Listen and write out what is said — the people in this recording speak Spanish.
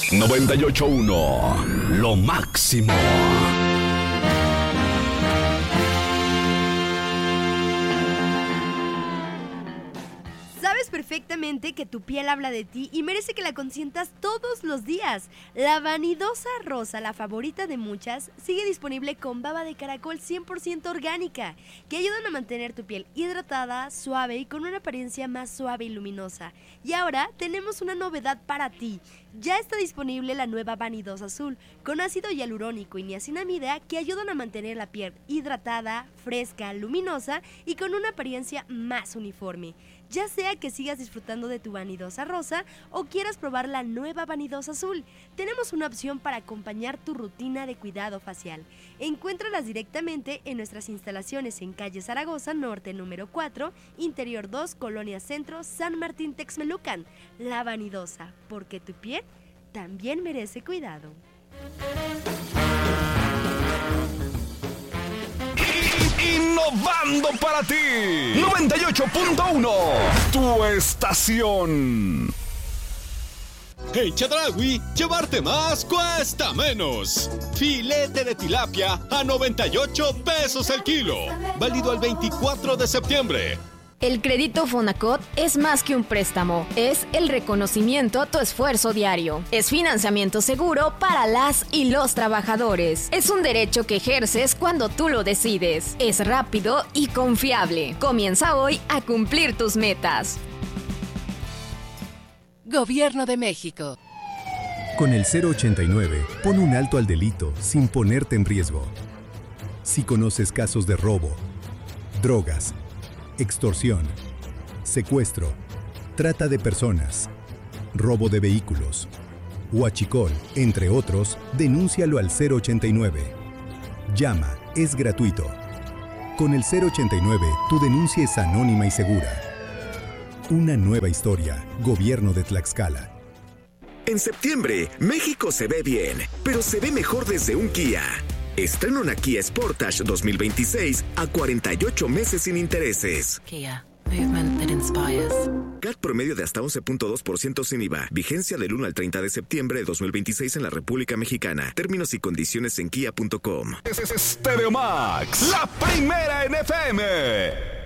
98.1, lo máximo. Sabes perfectamente que tu piel habla de ti y merece que la consientas todos los días. La vanidosa rosa, la favorita de muchas, sigue disponible con baba de caracol 100% orgánica, que ayudan a mantener tu piel hidratada, suave y con una apariencia más suave y luminosa. Y ahora tenemos una novedad para ti. Ya está disponible la nueva vanidosa azul, con ácido hialurónico y niacinamida que ayudan a mantener la piel hidratada, fresca, luminosa y con una apariencia más uniforme. Ya sea que sigas disfrutando de tu vanidosa rosa o quieras probar la nueva vanidosa azul, tenemos una opción para acompañar tu rutina de cuidado facial. Encuéntralas directamente en nuestras instalaciones en calle Zaragoza Norte número 4, Interior 2, Colonia Centro, San Martín Texmelucan. La vanidosa, porque tu piel también merece cuidado. Innovando para ti. 98.1, tu estación. En Chedraui, llevarte más cuesta menos. Filete de tilapia a 98 pesos el kilo. Válido el 24 de septiembre. El crédito Fonacot es más que un préstamo, es el reconocimiento a tu esfuerzo diario. Es financiamiento seguro para las y los trabajadores. Es un derecho que ejerces cuando tú lo decides. Es rápido y confiable. Comienza hoy a cumplir tus metas. Gobierno de México. Con el 089, pon un alto al delito sin ponerte en riesgo. Si conoces casos de robo, drogas, extorsión, secuestro, trata de personas, robo de vehículos, huachicol, entre otros, denúncialo al 089. Llama, es gratuito. Con el 089, tu denuncia es anónima y segura. Una nueva historia, Gobierno de Tlaxcala. En septiembre, México se ve bien, pero se ve mejor desde un Kia. Estrena una Kia Sportage 2026 a 48 meses sin intereses. Kia, movement that inspires. CAT promedio de hasta 11.2% sin IVA. Vigencia del 1 al 30 de septiembre de 2026 en la República Mexicana. Términos y condiciones en kia.com. Stereo Max, la primera en FM.